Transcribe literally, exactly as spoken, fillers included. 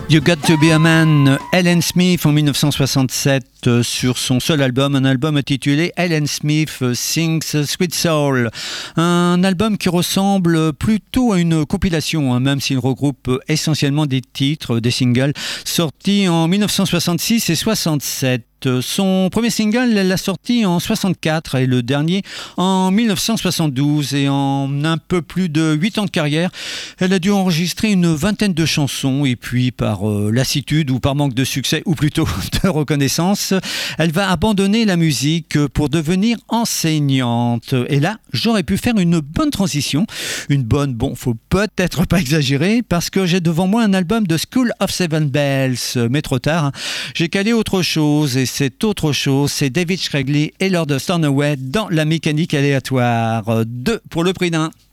You Got to Be a Man, Ellen Smith en dix-neuf cent soixante-sept euh, sur son seul album, un album intitulé Ellen Smith Sings Sweet Soul. Un album qui ressemble plutôt à une compilation, hein, même s'il regroupe essentiellement des titres, des singles sortis en dix-neuf cent soixante-six et soixante-sept. Son premier single, elle l'a sorti en soixante-quatre et le dernier en dix-neuf cent soixante-douze. Et en un peu plus de huit ans de carrière, elle a dû enregistrer une vingtaine de chansons. Et puis, par euh, lassitude ou par manque de succès, ou plutôt de reconnaissance, elle va abandonner la musique pour devenir enseignante. Et là, j'aurais pu faire une bonne transition. Une bonne, bon, faut peut-être pas exagérer, parce que j'ai devant moi un album de School of Seven Bells. Mais trop tard, hein, j'ai calé autre chose. Et c'est autre chose, c'est David Shkreli et Lord Stornoway dans la mécanique aléatoire. Deux pour le prix d'un.